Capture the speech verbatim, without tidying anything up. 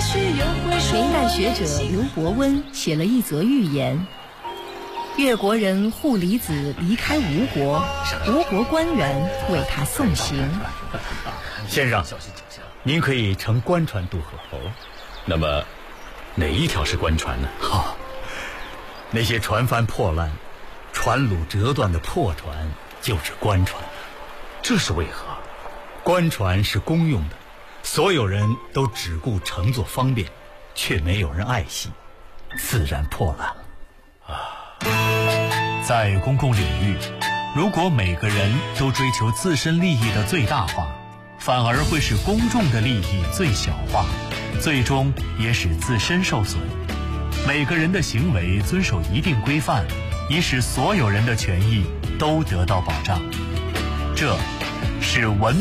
明代学者刘伯温写了一则寓言：越国人户离子离开吴国，吴国官员为他送行。 先生，您可以乘官船渡河。 哦，那么哪一条是官船呢？ 好、哦，那些船帆破烂、船橹折断的破船就是官船。 这是为何？ 官船是公用的，所有人都只顾乘坐方便，却没有人爱惜，自然破烂了。 啊，在公共领域，如果每个人都追求自身利益的最大化，反而会使公众的利益最小化，最终也使自身受损。每个人的行为遵守一定规范，以使所有人的权益都得到保障。这是文